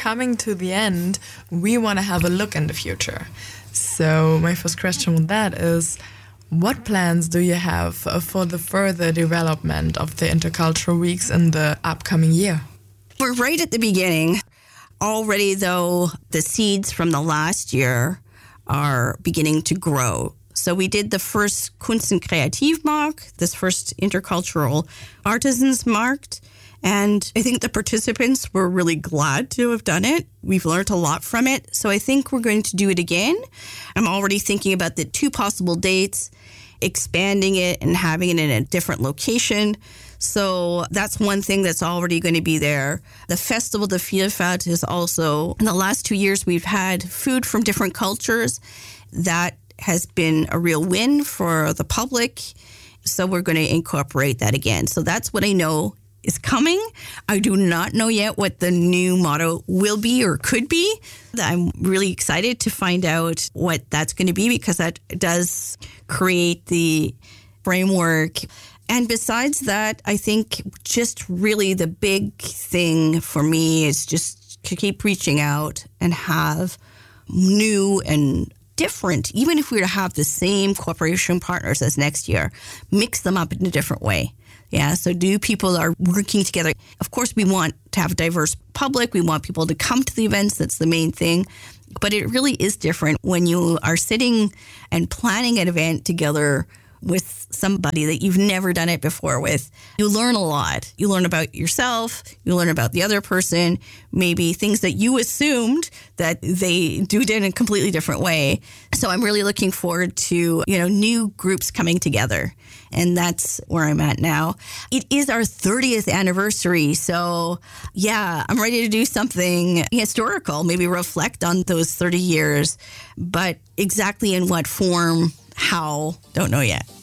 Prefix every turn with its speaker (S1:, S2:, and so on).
S1: coming to the end, we want to have a look in the future. So my first question with that is, what plans do you have for the further development of the Intercultural Weeks in the upcoming year?
S2: We're right at the beginning. Already, though, the seeds from the last year are beginning to grow. So we did the first Kunst- und Kreativmarkt, this first Intercultural Artisans Markt. And I think the participants were really glad to have done it. We've learned a lot from it. So I think we're going to do it again. I'm already thinking about the 2 possible dates, expanding it and having it in a different location. So that's one thing that's already going to be there. The Festival de Vielfalt is also, in the last 2 years, we've had food from different cultures. That has been a real win for the public. So we're going to incorporate that again. So that's what I know is coming. I do not know yet what the new motto will be or could be. I'm really excited to find out what that's going to be, because that does create the framework. And besides that, I think just really the big thing for me is just to keep reaching out and have new and different, even if we were to have the same cooperation partners as next year, mix them up in a different way. Yeah, so people are working together. Of course, we want to have a diverse public. We want people to come to the events. That's the main thing. But it really is different when you are sitting and planning an event together with somebody that you've never done it before with. You learn a lot. You learn about yourself. You learn about the other person, maybe things that you assumed that they do it in a completely different way. So I'm really looking forward to, new groups coming together. And that's where I'm at now. It is our 30th anniversary. So yeah, I'm ready to do something historical, maybe reflect on those 30 years, but exactly in what form, how, don't know yet.